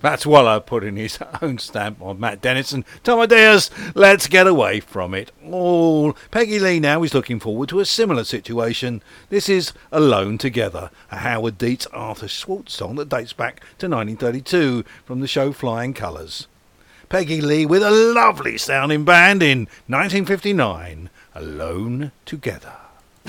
That's Waller putting his own stamp on Matt Dennison. Tom Ideas, let's get away from it all. Peggy Lee now is looking forward to a similar situation. This is Alone Together, a Howard Dietz Arthur Schwartz song that dates back to 1932 from the show Flying Colours. Peggy Lee with a lovely sounding band in 1959, Alone Together.